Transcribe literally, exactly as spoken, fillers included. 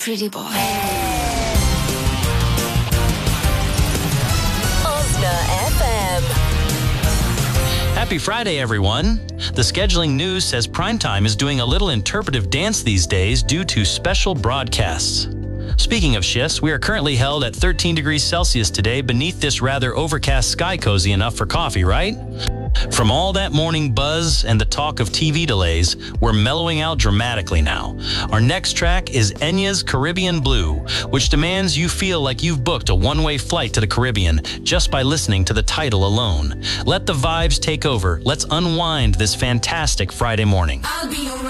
Pretty boy. F M. Happy Friday, everyone. The scheduling news says Primetime is doing a little interpretive dance these days due to special broadcasts. Speaking of shifts, we are currently held at thirteen degrees Celsius today beneath this rather overcast sky. Cozy enough for coffee, right? From all that morning buzz and the talk of T V delays, we're mellowing out dramatically now. Our next track is Enya's Caribbean Blue, which demands you feel like you've booked a one-way flight to the Caribbean just by listening to the title alone. Let the vibes take over. Let's unwind this fantastic Friday morning. I'll be